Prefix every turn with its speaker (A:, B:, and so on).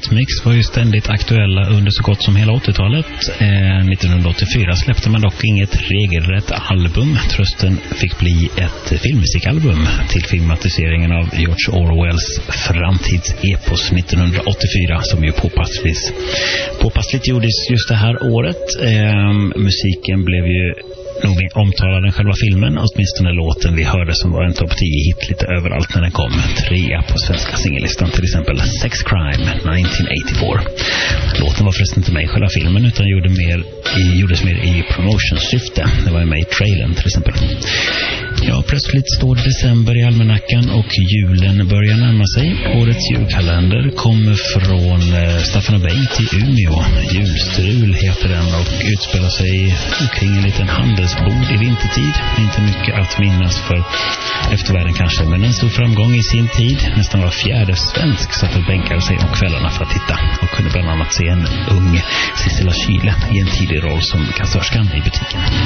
A: Eurythmics var ju ständigt aktuella under så gott som hela 80-talet. 1984 släppte man dock inget regelrätt album. Trösten fick bli ett filmmusikalbum till filmatiseringen av George Orwells framtidsepos 1984 som ju påpassligt gjordes just det här året. Musiken blev ju nog mer omtalad än själva filmen, åtminstone låten vi hörde som var en topp 10-hit lite överallt när den kom. 3 på svenska singellistan, till exempel Sex Crime 1984. Låten var förresten inte med i själva filmen utan gjordes mer i promotionsyfte. Det var ju med i trailern till exempel. Ja, plötsligt står december i almanackan och julen börjar närma sig. Årets julkalender kommer från Staffan och Bengt till Umeå. Julstrul heter den och utspelar sig kring en liten handelsbod i vintertid. Inte mycket att minnas för eftervärlden kanske, men en stor framgång i sin tid. Nästan var 4:e svensk satt och bänkade sig om kvällarna för att titta och kunde bland annat se en ung Sissela Kyle i en tidig roll som kassörskan i butiken.